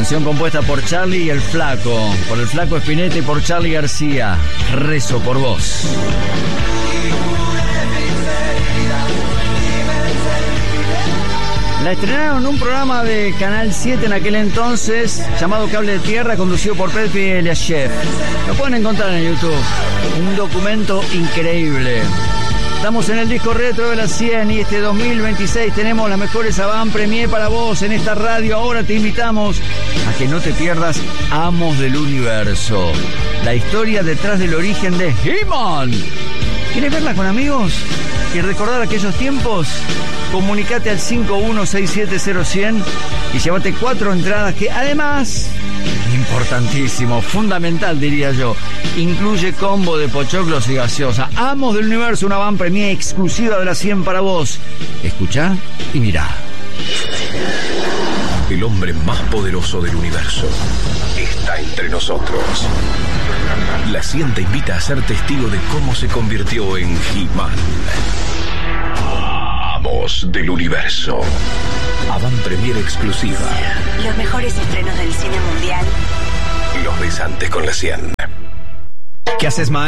Canción compuesta por Charly y el Flaco, por el Flaco Spinetta y por Charly García. Rezo por vos. La estrenaron en un programa de Canal 7 en aquel entonces, llamado Cable de Tierra, conducido por Pepe Eliashev. Lo pueden encontrar en YouTube. Un documento increíble. Estamos en el disco retro de las 100 y este 2026 tenemos las mejores avant premier para vos en esta radio. Ahora te invitamos a que no te pierdas Amos del Universo, la historia detrás del origen de He-Man. ¿Quieres verla con amigos y recordar aquellos tiempos? Comunicate al 516700100 y llévate 4 entradas que además, importantísimo, fundamental diría yo, incluye combo de pochoclos y gaseosa. Amos del Universo, una van premier exclusiva de la 100 para vos. Escuchá y mirá. El hombre más poderoso del universo está entre nosotros. La 100 te invita a ser testigo de cómo se convirtió en He-Man. Amos del Universo. Avant Premier exclusiva. Los mejores estrenos del cine mundial. Los ves antes con la 100. ¿Qué haces, man?